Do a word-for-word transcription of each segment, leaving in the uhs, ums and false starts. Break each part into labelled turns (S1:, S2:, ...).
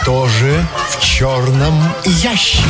S1: Что же в черном ящике?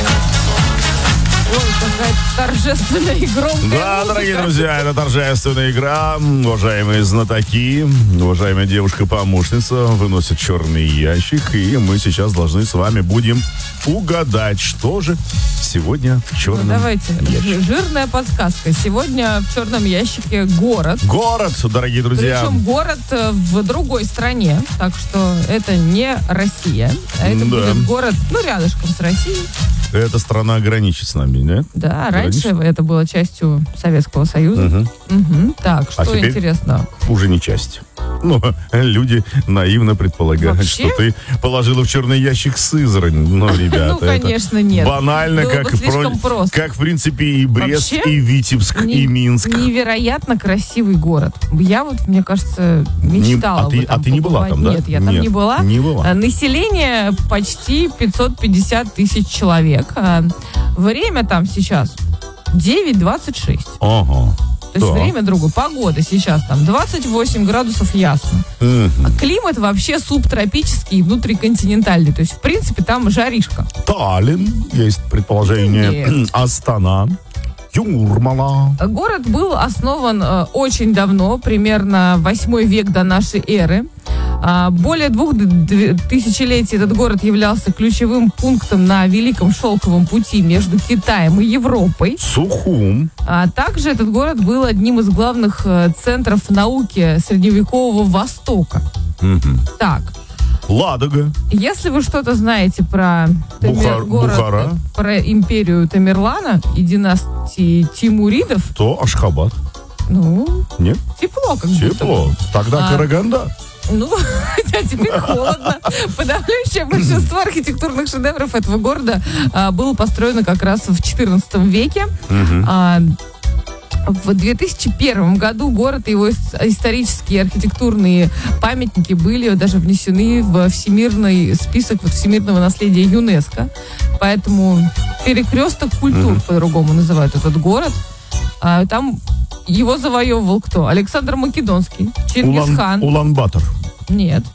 S2: Ой, какая торжественная и громкая
S3: Да,
S2: музыка.
S3: дорогие друзья, это торжественная игра. Уважаемые знатоки, уважаемая девушка-помощница выносит черный ящик, и мы сейчас должны с вами будем угадать, что же сегодня в черном
S2: Ну, давайте,
S3: ящике.
S2: жирная подсказка. Сегодня в черном ящике город.
S3: Город, дорогие друзья.
S2: Причем город э, в другой стране, так что это не Россия, а это
S3: Да.
S2: будет город, ну, рядышком с Россией.
S3: Эта страна граничит с нами, да?
S2: Да,
S3: Граничит?
S2: раньше это было частью Советского Союза.
S3: Мгм.
S2: Мгм. Так, что
S3: А теперь?
S2: интересно?
S3: Уже не часть. Ну, люди наивно предполагают,
S2: Вообще?
S3: что ты положила в черный ящик Сызрань. Ну, ребята,
S2: Ну, конечно, нет.
S3: это банально,
S2: Было
S3: как,
S2: бы слишком
S3: про-
S2: просто.
S3: как, в принципе, и Брест,
S2: Вообще,
S3: и Витебск,
S2: Не-
S3: и Минск.
S2: Невероятно красивый город. Я вот, мне кажется, мечтала
S3: Не- а ты-
S2: бы там
S3: а ты не была
S2: побывать.
S3: там, да?
S2: Нет, я там
S3: Нет,
S2: не была.
S3: не была.
S2: А, Население почти пятьсот пятьдесят тысяч человек. А, Время там сейчас девять двадцать шесть.
S3: Ага.
S2: То есть
S3: Да.
S2: время другое. Погода сейчас там двадцать восемь градусов ясно.
S3: Мгм.
S2: А климат вообще субтропический и внутриконтинентальный. То есть, в принципе, там жаришка.
S3: Таллин, есть предположение.
S2: Нет.
S3: Астана. Юрмала.
S2: Город был основан э, очень давно, примерно восьмой век до нашей эры. А, более двух д- д- тысячелетий этот город являлся ключевым пунктом на Великом Шелковом пути между Китаем и Европой.
S3: Сухум.
S2: А также этот город был одним из главных э, центров науки средневекового Востока.
S3: Мгм.
S2: Так,
S3: Ладога.
S2: если вы что-то знаете про Тамер-
S3: Бухар-
S2: город,
S3: Бухара.
S2: про империю Тамерлана и династии Тимуридов,
S3: То Ашхабад.
S2: ну,
S3: Нет?
S2: тепло как будто бы.
S3: Тепло. Тогда
S2: А.
S3: Караганда.
S2: Ну, а теперь холодно. Подавляющее большинство архитектурных шедевров этого города а, было построено как раз в четырнадцатом веке. А, в две тысячи первом году город и его ис- исторические архитектурные памятники были даже внесены в всемирный список вот, всемирного наследия ЮНЕСКо. Поэтому перекресток культур, по-другому называют этот город. А, там его завоевывал кто? Александр Македонский, Чингисхан.
S3: Улан- Улан-Батор.
S2: Нет.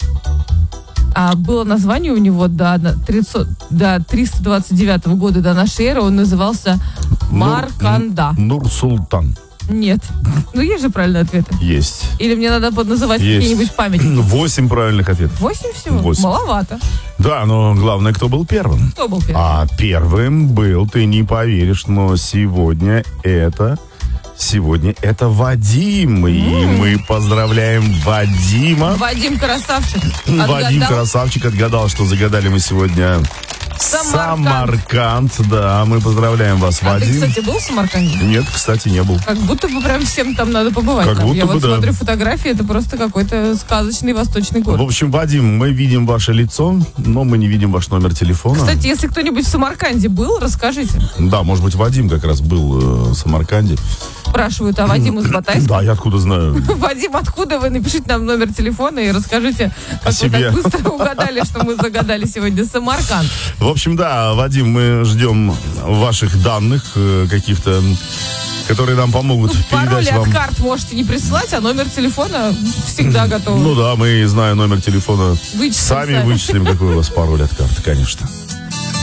S2: А было название у него до, на- тридцать до триста двадцать девятого года до нашей эры. Он назывался Марканда.
S3: Нур-Султан.
S2: Нет. Ну, есть же правильные ответы.
S3: Есть.
S2: Или мне надо подназывать
S3: Есть.
S2: какие-нибудь памятники?
S3: Восемь правильных ответов.
S2: Восемь всего?
S3: Восемь.
S2: Маловато.
S3: Да, но главное, кто был первым.
S2: Кто был первый?
S3: А первым был, ты не поверишь, но сегодня это... Сегодня это Вадим. И мы поздравляем Вадима.
S2: Вадим Красавчик.
S3: Вадим
S2: Отгадал?
S3: Красавчик отгадал, что загадали мы сегодня
S2: Самарканд.
S3: Самарканд. Да, мы поздравляем вас,
S2: А ты,
S3: Вадим.
S2: кстати, был в Самарканде?
S3: Нет, кстати, не был.
S2: Как будто бы прям всем там надо побывать.
S3: Как
S2: Там
S3: будто
S2: Я
S3: бы
S2: вот
S3: да.
S2: смотрю фотографии, это просто какой-то сказочный восточный
S3: В
S2: город.
S3: общем, Вадим, мы видим ваше лицо, но мы не видим ваш номер телефона.
S2: Кстати, если кто-нибудь в Самарканде был, расскажите.
S3: Да, может быть, Вадим как раз был э, в Самарканде.
S2: Спрашивают, а Вадим из Батайска?
S3: Да, я откуда знаю.
S2: Вадим, откуда вы? Напишите нам номер телефона и расскажите, как вы
S3: себе.
S2: так быстро угадали, что мы загадали сегодня Самарканд.
S3: В общем, да, Вадим, мы ждем ваших данных, э, каких-то, которые нам помогут
S2: Пароли
S3: передать
S2: от
S3: вам.
S2: карт можете не присылать, а номер телефона всегда готов.
S3: Ну да, мы, зная номер телефона,
S2: Вычислим
S3: сами
S2: сами.
S3: вычислим, какой у вас пароль от карты, конечно.